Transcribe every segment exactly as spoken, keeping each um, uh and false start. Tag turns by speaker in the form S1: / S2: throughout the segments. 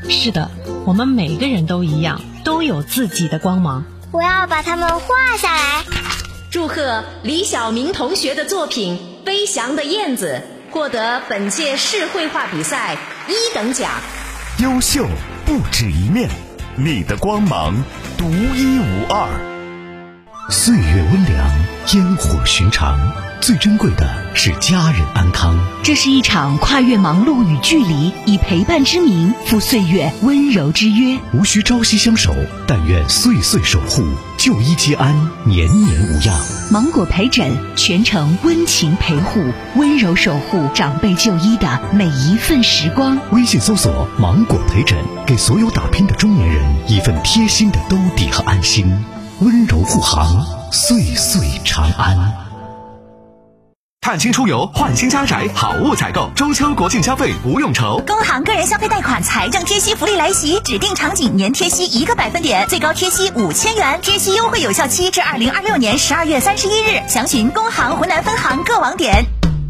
S1: 是的，我们每个人都一样，都有自己的光芒。
S2: 我要把它们画下来。
S3: 祝贺李晓明同学的作品《飞翔的燕子》获得本届市绘画比赛一等奖。
S4: 优秀不止一面，你的光芒独一无二。岁月温凉，烟火寻常，最珍贵的是家人安康。
S5: 这是一场跨越忙碌与距离，以陪伴之名赴岁月温柔之约。
S4: 无需朝夕相守，但愿岁岁守护，就医皆安，年年无恙。
S5: 芒果陪诊，全程温情陪护，温柔守护长辈就医的每一份时光。
S4: 微信搜索芒果陪诊，给所有打拼的中年人一份贴心的兜底和安心，温柔护航，岁岁长安。
S6: 探亲出游，换新家宅，好物采购，中秋国庆消费不用愁。
S7: 工行个人消费贷款财政贴息福利来袭，指定场景年贴息一个百分点，最高贴息五千元，贴息优惠有效期至二零二六年十二月三十一日。详询工行湖南分行各网点。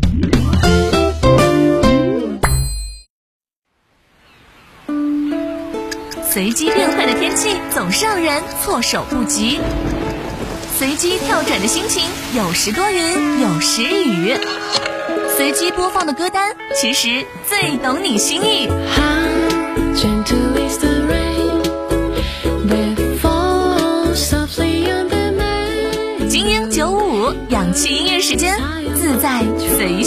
S8: 随机变换的天气总是让人措手不及，随机跳转的心情有时多云有时雨，随机播放的歌单其实最懂你心意。精英九五五，氧气音乐时间，自在随